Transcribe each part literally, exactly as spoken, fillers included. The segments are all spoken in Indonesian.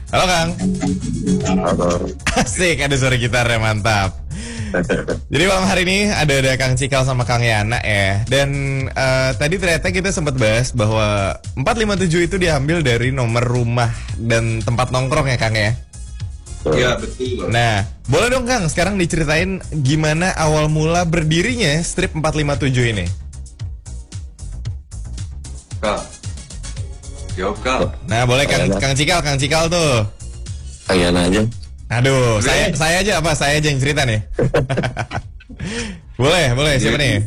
Halo Kang. Halo. Asik, ada suara gitarnya, mantap. Jadi malam hari ini ada ada Kang Cikal sama Kang Yana ya. Dan uh, tadi ternyata kita sempat bahas bahwa empat lima tujuh itu diambil dari nomor rumah dan tempat nongkrong ya Kang ya. Iya betul. Nah, boleh dong Kang sekarang diceritain gimana awal mula berdirinya strip empat lima tujuh ini. Kak, jawab Kak. Nah, boleh Kang, Kang Cikal, Kang Cikal tuh. Kang Yana aja. Aduh, saya saya aja apa? Saya aja yang cerita nih. boleh, boleh. Siapa nih?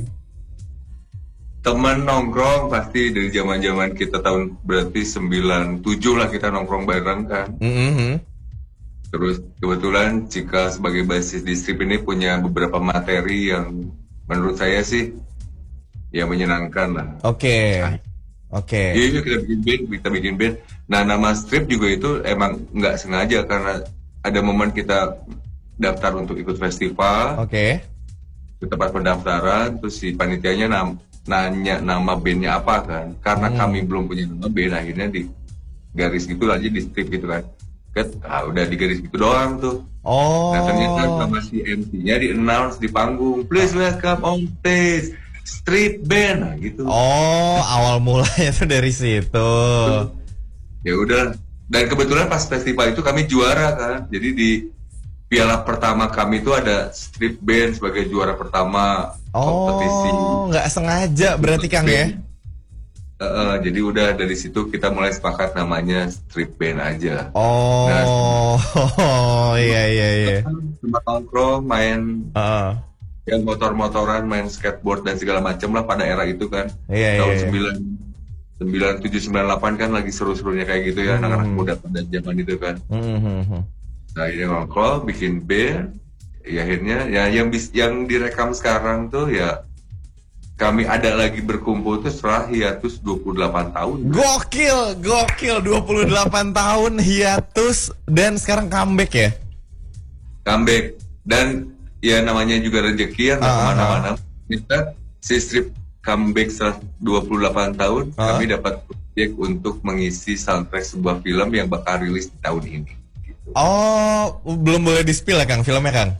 Teman nongkrong pasti dari zaman-zaman kita tahun berarti sembilan tujuh lah kita nongkrong bareng kan. Mm-hmm. Terus kebetulan Cika sebagai basis di strip ini punya beberapa materi yang menurut saya sih ya menyenangkan lah. Oke. Okay. Oke. Okay. Iya, kita bikin band, kita bikin band. Nah, nama strip juga itu emang nggak sengaja karena ada momen kita daftar untuk ikut festival. Oke. Okay. Di tempat pendaftaran, terus si panitianya nam- nanya nama bandnya apa kan. Karena hmm. kami belum punya nama band, akhirnya di garis gitu aja di strip gitu kan. Kan, ah, udah di garis gitu doang tuh. Oh. Nah ternyata sama si M C-nya di announce di panggung, please welcome on stage strip band, nah, gitu. Oh, awal mulanya tuh dari situ. Ya udah. Dan kebetulan pas festival itu kami juara kan. Jadi di piala pertama kami itu ada strip band sebagai juara pertama kompetisi. Oh, nggak sengaja berarti Kang ya? Uh, jadi udah dari situ kita mulai sepakat namanya strip band aja. Oh, nah, oh iya iya iya. Cuma nongkrong, main uh. yang motor-motoran, main skateboard dan segala macam lah pada era itu kan. Iya, tahun iya, sembilan sembilan tujuh sembilan delapan kan lagi seru-serunya kayak gitu ya, hmm. anak-anak muda pada zaman itu kan. Hmm. Nah ini nongkrong, bikin band, ya akhirnya ya yang bis, yang direkam sekarang tuh ya. Kami ada lagi berkumpul tuh setelah hiatus dua puluh delapan tahun. Gokil, gokil dua puluh delapan tahun hiatus dan sekarang comeback ya? Comeback. Dan ya namanya juga rezeki ya, nggak uh-huh. kemana-mana. Kita si strip comeback setelah dua puluh delapan tahun, uh-huh. kami dapat proyek untuk mengisi soundtrack sebuah film yang bakal rilis di tahun ini. Gitu. Oh, belum boleh di-spill ya Kang, filmnya Kang?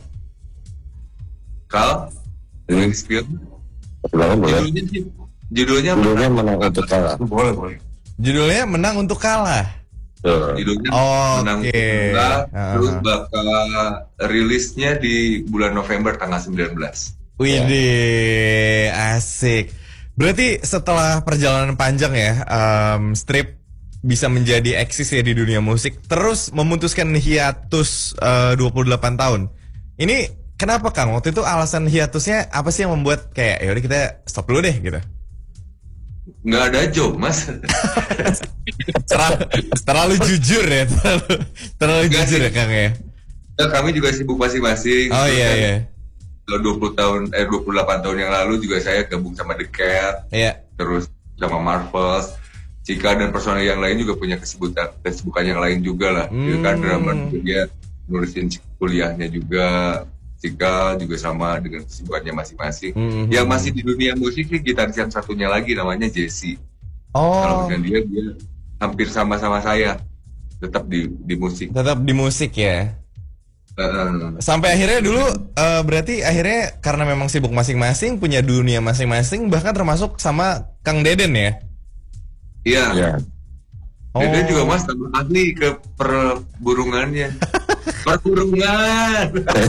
Kal, boleh di-spill? Boleh, judulnya sih, judulnya, judulnya menang, menang untuk kalah. Boleh, boleh. Judulnya menang untuk kalah. Uh. Judulnya oh, menang okay. untuk kalah. Uh-huh. Terus bakal rilisnya di bulan November tanggal sembilan belas. Widih, asik. Berarti setelah perjalanan panjang ya, um, strip bisa menjadi eksis ya di dunia musik. Terus memutuskan hiatus uh, dua puluh delapan tahun. Ini kenapa Kang? Waktu itu alasan hiatusnya apa sih yang membuat kayak yaudah kita stop dulu deh gitu? Nggak ada job mas. terlalu, terlalu jujur ya, terlalu, terlalu jujur sih. Ya Kang ya. Nah, kami juga sibuk masing-masing. Oh iya kan? Iya. Kalau dua puluh tahun, eh dua puluh delapan tahun yang lalu juga saya gabung sama The Cat. Iya. Terus sama Marvels, Cika dan personel yang lain juga punya kesibukan kesibukan yang lain juga lah. Hmm. Dia kan drummer dia ngurusin kuliahnya juga. Cika juga sama dengan kesibukannya masing-masing. Mm-hmm. Yang masih di dunia musik sih gitaris yang satunya lagi namanya Jesse. Oh. Kalau dengan dia dia hampir sama-sama saya, tetap di di musik. Tetap di musik ya. Uh, Sampai akhirnya dulu uh, berarti akhirnya karena memang sibuk masing-masing, punya dunia masing-masing, bahkan termasuk sama Kang Deden ya. Iya. Yeah. Oh. Deden juga mas tambah ahli ke perburungannya. Perburungan.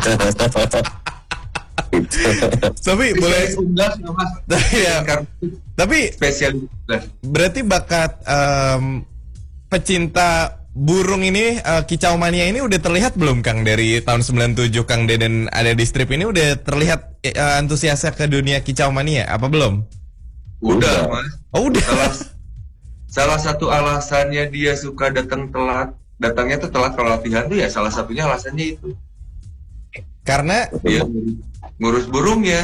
Tapi boleh unggas ya mas. Ya. Tapi spesial. Berarti bakat um, pecinta burung ini, uh, kicau mania ini udah terlihat belum Kang dari tahun sembilan tujuh Kang Deden ada di strip ini udah terlihat uh, antusiasnya ke dunia kicau mania apa belum? Udah mas. Oh udah. Salah, salah satu alasannya dia suka datang telat. Datangnya tuh telat kalau latihan tuh ya salah satunya alasannya itu. Karena dia ngurus burung ya.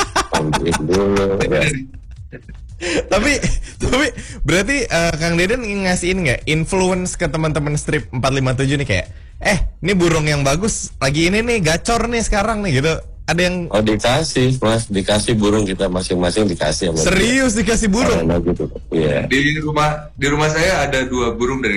tapi tapi berarti uh, Kang Deden ngasihin nggak influence ke teman-teman strip empat lima tujuh nih kayak eh ini burung yang bagus lagi ini nih gacor nih sekarang nih gitu. Ada yang oh dikasih mas, dikasih burung kita masing-masing dikasih. Serius dia. Dikasih burung? Gitu. Yeah. Di rumah di rumah saya ada dua burung dari